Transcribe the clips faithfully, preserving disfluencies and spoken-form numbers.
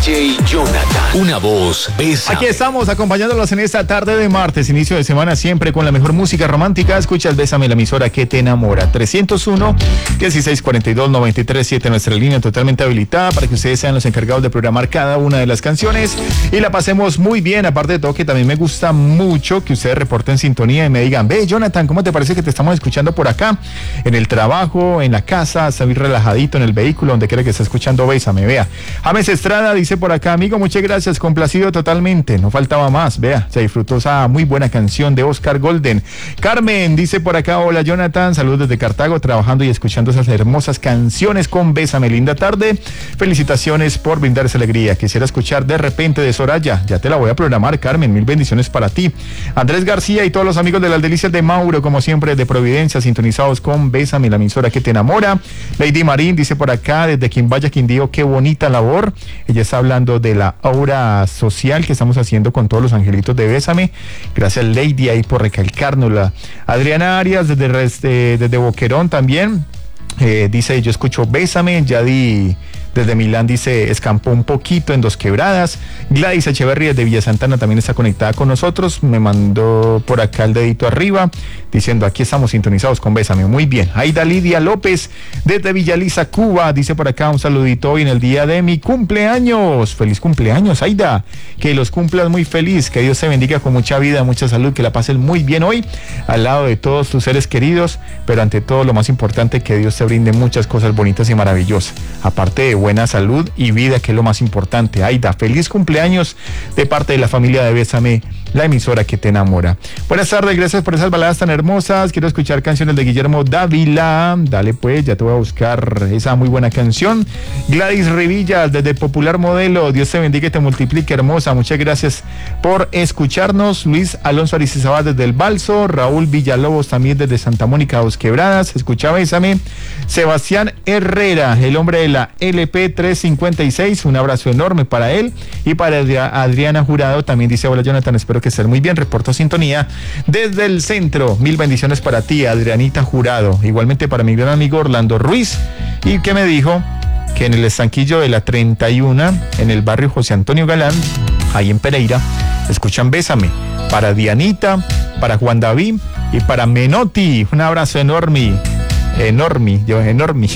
J Jonathan, una voz, Bésame. Aquí estamos acompañándolos en esta tarde de martes, inicio de semana, siempre con la mejor música romántica. Escuchas Bésame, la emisora que te enamora. trescientos uno, dieciséis cuarenta y dos, noventa y tres siete, nuestra línea totalmente habilitada para que ustedes sean los encargados de programar cada una de las canciones y la pasemos muy bien. Aparte de todo, que también me gusta mucho que ustedes reporten sintonía y me digan: ve, Jonathan, ¿cómo te parece que te estamos escuchando por acá? En el trabajo, en la casa, está muy relajadito, en el vehículo, donde quiera que esté escuchando Bésame. Vea, James Estrada dice por acá: amigo, muchas gracias, complacido totalmente, no faltaba más. Vea, se disfrutó esa muy buena canción de Oscar Golden. Carmen dice por acá: hola Jonathan, saludos desde Cartago, trabajando y escuchando esas hermosas canciones con Bésame, linda tarde, felicitaciones por brindar esa alegría. Quisiera escuchar De Repente de Soraya, ya te la voy a programar, Carmen, mil bendiciones para ti. Andrés García y todos los amigos de las delicias de Mauro, como siempre de Providencia, sintonizados con Bésame, la emisora que te enamora. Lady Marín dice por acá: desde Quimbaya, Quindío, qué bonita labor. Ella está hablando de la obra social que estamos haciendo con todos los angelitos de Bésame. Gracias, Lady, ahí por recalcárnosla. Adriana Arias desde, desde, desde Boquerón también eh, dice: yo escucho Bésame. Yadi desde Milán dice: escampó un poquito en Dos Quebradas. Gladys Echeverría desde Villa Santana también está conectada con nosotros, me mandó por acá el dedito arriba diciendo: aquí estamos sintonizados con Bésame. Muy bien. Aida Lidia López desde Villaliza, Cuba, dice por acá: un saludito hoy en el día de mi cumpleaños. Feliz cumpleaños, Aida, que los cumplas muy feliz, que Dios te bendiga con mucha vida, mucha salud, que la pases muy bien hoy al lado de todos tus seres queridos, pero ante todo, lo más importante, que Dios te brinde muchas cosas bonitas y maravillosas, aparte de buena salud y vida, que es lo más importante. Aida, feliz cumpleaños de parte de la familia de Bésame, la emisora que te enamora. Buenas tardes, gracias por esas baladas tan hermosas. Quiero escuchar canciones de Guillermo Dávila. Dale pues, ya te voy a buscar esa muy buena canción. Gladys Rivillas desde Popular Modelo, Dios te bendiga y te multiplique, hermosa. Muchas gracias por escucharnos. Luis Alonso Aristizábal desde El Balso. Raúl Villalobos también desde Santa Mónica, Dos Quebradas, escucha Bésame. Sebastián Herrera, el hombre de la L P trescientos cincuenta y seis, un abrazo enorme para él. Y para Adriana Jurado también dice: hola Jonathan, espero que estés muy bien, reporto sintonía desde el centro, mil bendiciones para ti, Adrianita Jurado. Igualmente para mi gran amigo Orlando Ruiz, y que me dijo que en el estanquillo de la treinta y uno, en el barrio José Antonio Galán, ahí en Pereira, escuchan Bésame. Para Dianita, para Juan David y para Menotti, un abrazo enorme. Enorme, yo enorme,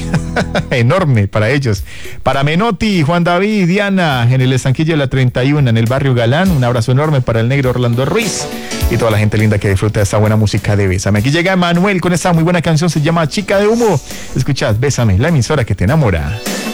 enorme para ellos. Para Menotti, Juan David, Diana, en el estanquillo de la treinta y uno, en el barrio Galán, un abrazo enorme para el negro Orlando Ruiz y toda la gente linda que disfruta de esta buena música de Bésame. Aquí llega Manuel con esta muy buena canción, se llama Chica de Humo. Escuchad Bésame, la emisora que te enamora.